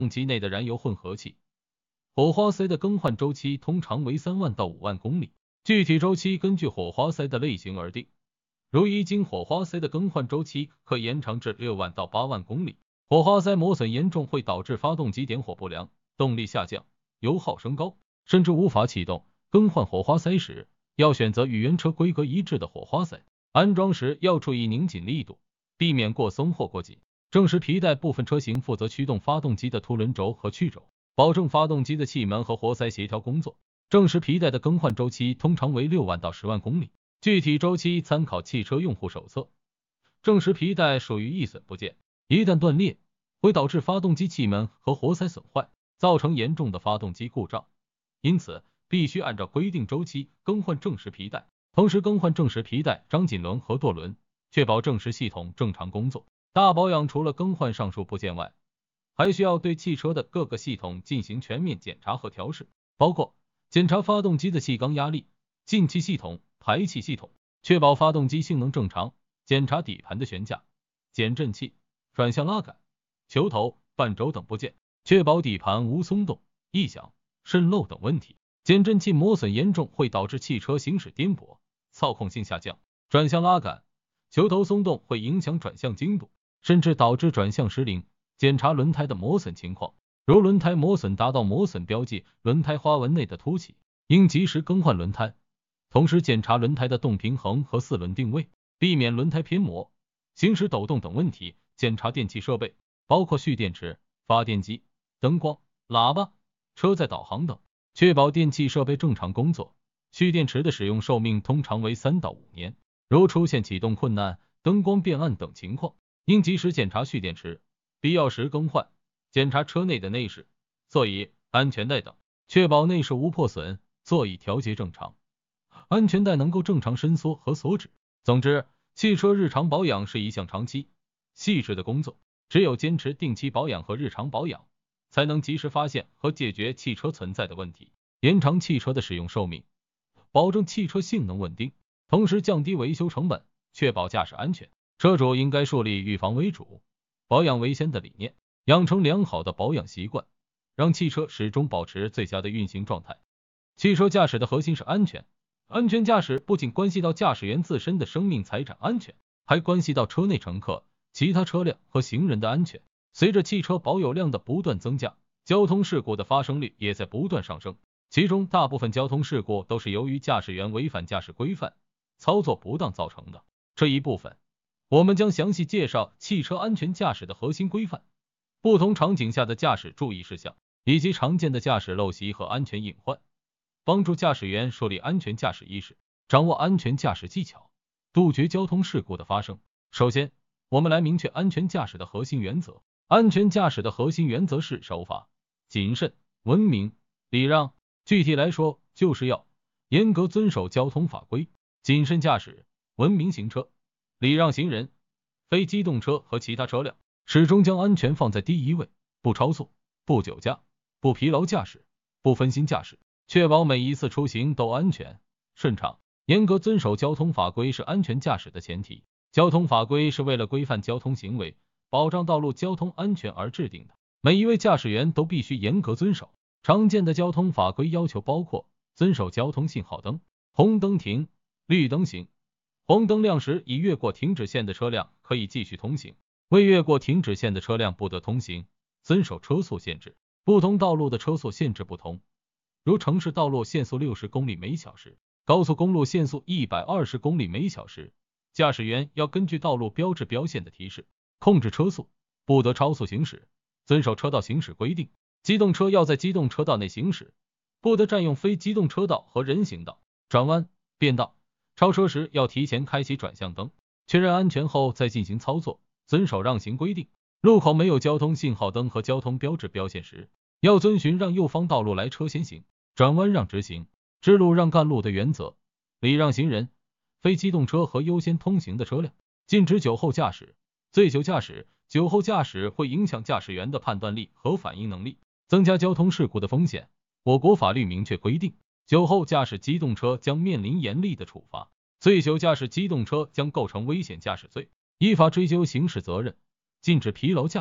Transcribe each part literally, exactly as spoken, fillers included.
动机内的燃油混合气。火花塞的更换周期通常为三万到五万公里，具体周期根据火花塞的类型而定。如一经火花塞的更换周期可延长至六万到八万公里。火花塞磨损严重会导致发动机点火不良，动力下降，油耗升高，甚至无法启动。更换火花塞时，要选择与原车规格一致的火花塞。安装时要注意拧紧力度，避免过松或过紧。正时皮带部分车型负责驱动发动机的凸轮轴和曲轴，保证发动机的气门和活塞协调工作。正时皮带的更换周期通常为六万到十万公里，具体周期参考汽车用户手册。正时皮带属于易损部件，一旦断裂，会导致发动机气门和活塞损坏，造成严重的发动机故障。因此，必须按照规定周期更换正时皮带，同时更换正时皮带、张紧轮和舵轮，确保正时系统正常工作。大保养除了更换上述部件外，还需要对汽车的各个系统进行全面检查和调试，包括检查发动机的气缸压力、进气系统、排气系统，确保发动机性能正常；检查底盘的悬架、减震器、转向拉杆、球头、半轴等部件，确保底盘无松动、异响、渗漏等问题。减震器磨损严重会导致汽车行驶颠簸、操控性下降；转向拉杆、球头松动会影响转向精度，甚至导致转向失灵。检查轮胎的磨损情况，如轮胎磨损达到磨损标记，轮胎花纹内的凸起，应及时更换轮胎。同时检查轮胎的动平衡和四轮定位，避免轮胎偏磨、行驶抖动等问题。检查电气设备，包括蓄电池、发电机、灯光、喇叭、车载导航等，确保电气设备正常工作。蓄电池的使用寿命通常为三到五年，如出现启动困难、灯光变暗等情况，应及时检查蓄电池，必要时更换。检查车内的内饰、座椅、安全带等，确保内饰无破损，座椅调节正常，安全带能够正常伸缩和锁止。总之，汽车日常保养是一项长期、细致的工作，只有坚持定期保养和日常保养，才能及时发现和解决汽车存在的问题，延长汽车的使用寿命，保证汽车性能稳定，同时降低维修成本，确保驾驶安全。车主应该树立预防为主、保养为先的理念，养成良好的保养习惯，让汽车始终保持最佳的运行状态。汽车驾驶的核心是安全，安全驾驶不仅关系到驾驶员自身的生命财产安全，还关系到车内乘客、其他车辆和行人的安全。随着汽车保有量的不断增加，交通事故的发生率也在不断上升，其中大部分交通事故都是由于驾驶员违反驾驶规范、操作不当造成的。这一部分我们将详细介绍汽车安全驾驶的核心规范、不同场景下的驾驶注意事项，以及常见的驾驶陋习和安全隐患，帮助驾驶员树立安全驾驶意识，掌握安全驾驶技巧，杜绝交通事故的发生。首先，我们来明确安全驾驶的核心原则。安全驾驶的核心原则是守法、谨慎、文明、礼让。具体来说，就是要严格遵守交通法规，谨慎驾驶，文明行车，礼让行人、非机动车和其他车辆，始终将安全放在第一位，不超速、不酒驾、不疲劳驾驶、不分心驾驶，确保每一次出行都安全顺畅。严格遵守交通法规是安全驾驶的前提。交通法规是为了规范交通行为，保障道路交通安全而制定的，每一位驾驶员都必须严格遵守。常见的交通法规要求包括遵守交通信号灯，红灯停，绿灯行，红灯亮时已越过停止线的车辆可以继续通行，未越过停止线的车辆不得通行。遵守车速限制，不同道路的车速限制不同，如城市道路限速六十公里每小时，高速公路限速一百二十公里每小时。驾驶员要根据道路标志标线的提示控制车速，不得超速行驶，遵守车道行驶规定。机动车要在机动车道内行驶，不得占用非机动车道和人行道。转弯、变道、超车时要提前开启转向灯，确认安全后再进行操作。遵守让行规定，路口没有交通信号灯和交通标志标线时，要遵循让右方道路来车先行，转弯让直行，支路让干路的原则。礼让行人、非机动车和优先通行的车辆，禁止酒后驾驶、醉酒驾驶。酒后驾驶会影响驾驶员的判断力和反应能力，增加交通事故的风险。我国法律明确规定，酒后驾驶机动车将面临严厉的处罚，醉酒驾驶机动车将构成危险驾驶罪，依法追究刑事责任。禁止疲劳驾驶，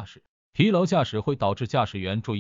疲劳驾驶会导致驾驶员注意